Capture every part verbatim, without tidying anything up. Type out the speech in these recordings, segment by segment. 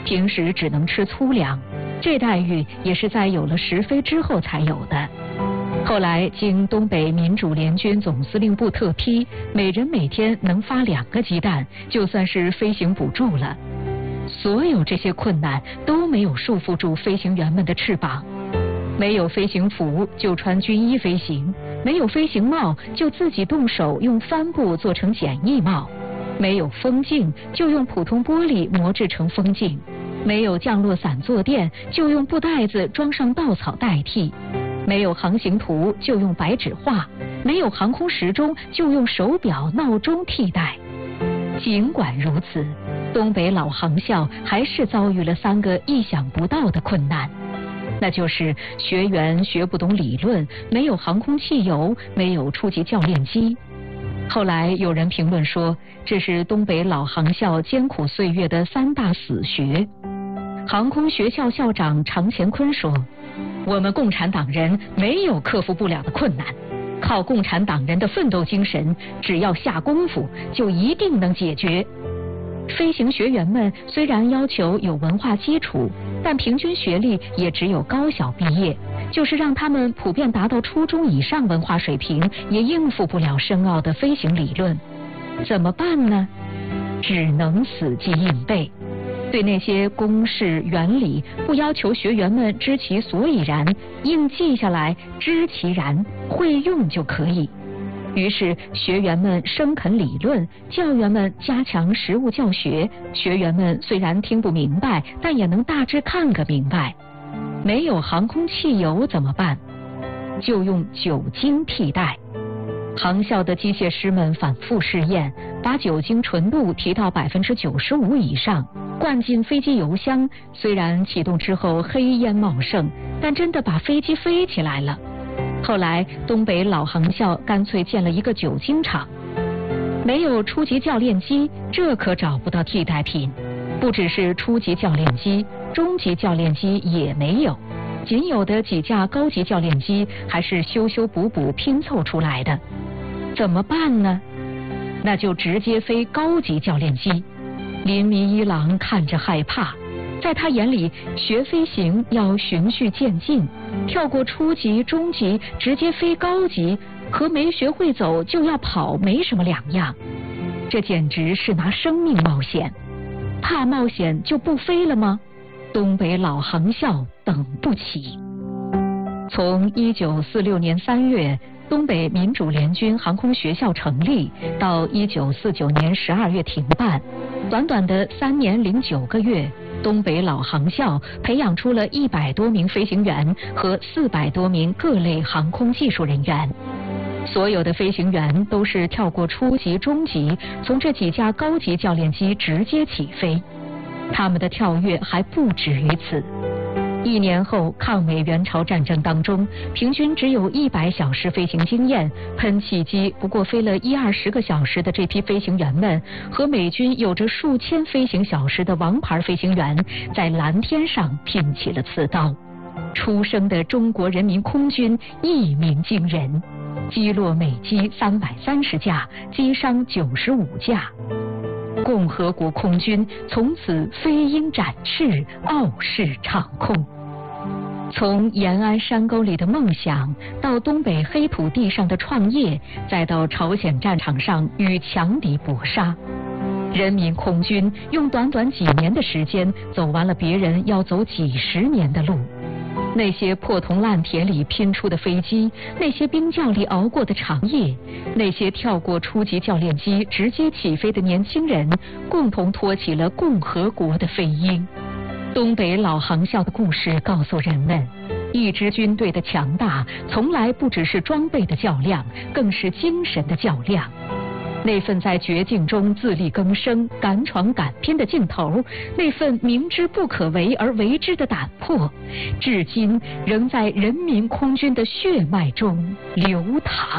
平时只能吃粗粮，这待遇也是在有了石飞之后才有的。后来经东北民主联军总司令部特批，每人每天能发两个鸡蛋，就算是飞行补助了。所有这些困难都没有束缚住飞行员们的翅膀。没有飞行服就穿军衣飞行，没有飞行帽就自己动手用帆布做成简易帽，没有风镜就用普通玻璃磨制成风镜，没有降落伞坐垫就用布袋子装上稻草代替，没有航行图就用白纸画，没有航空时钟就用手表闹钟替代。尽管如此，东北老航校还是遭遇了三个意想不到的困难，那就是学员学不懂理论，没有航空汽油，没有初级教练机。后来有人评论说，这是东北老航校艰苦岁月的三大死学。航空学校校长常乾坤说，我们共产党人没有克服不了的困难，靠共产党人的奋斗精神，只要下功夫就一定能解决。飞行学员们虽然要求有文化基础，但平均学历也只有高小毕业，就是让他们普遍达到初中以上文化水平，也应付不了深奥的飞行理论。怎么办呢？只能死记硬背。对那些公式原理不要求学员们知其所以然，硬记下来，知其然，会用就可以。于是学员们生啃理论，教员们加强实务教学，学员们虽然听不明白，但也能大致看个明白。没有航空汽油怎么办？就用酒精替代。航校的机械师们反复试验，把酒精纯度提到百分之九十五以上，灌进飞机油箱，虽然启动之后黑烟茂盛，但真的把飞机飞起来了。后来东北老航校干脆建了一个酒精厂。没有初级教练机，这可找不到替代品。不只是初级教练机，中级教练机也没有，仅有的几架高级教练机还是修修补补拼凑出来的。怎么办呢？那就直接飞高级教练机。林迷一郎看着害怕，在他眼里，学飞行要循序渐进，跳过初级、中级，直接飞高级，和没学会走就要跑没什么两样。这简直是拿生命冒险。怕冒险就不飞了吗？东北老航校等不起。从一九四六年三月东北民主联军航空学校成立到一九四九年十二月停办，短短的三年零九个月，东北老航校培养出了一百多名飞行员和四百多名各类航空技术人员。所有的飞行员都是跳过初级、中级，从这几架高级教练机直接起飞。他们的跳跃还不止于此。一年后，抗美援朝战争当中，平均只有一百小时飞行经验，喷气机不过飞了一二十个小时的这批飞行员们，和美军有着数千飞行小时的王牌飞行员，在蓝天上拼起了刺刀。出生的中国人民空军一鸣惊人，击落美机三百三十架，击伤九十五架。共和国空军从此飞鹰展翅，傲视长空。从延安山沟里的梦想，到东北黑土地上的创业，再到朝鲜战场上与强敌搏杀，人民空军用短短几年的时间，走完了别人要走几十年的路。那些破铜烂铁里拼出的飞机，那些冰窖里熬过的长夜，那些跳过初级教练机直接起飞的年轻人，共同托起了共和国的飞鹰。东北老航校的故事告诉人们，一支军队的强大从来不只是装备的较量，更是精神的较量。那份在绝境中自力更生、敢闯敢拼的劲头，那份明知不可为而为之的胆魄，至今仍在人民空军的血脉中流淌。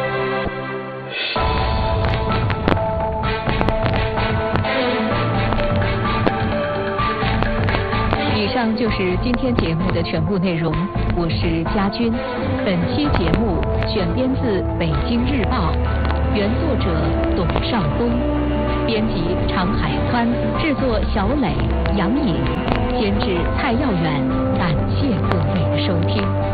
以上就是今天节目的全部内容，我是佳君。本期节目选编自《北京日报》，原作者董少东，编辑常海川，制作小磊、杨颖。 员。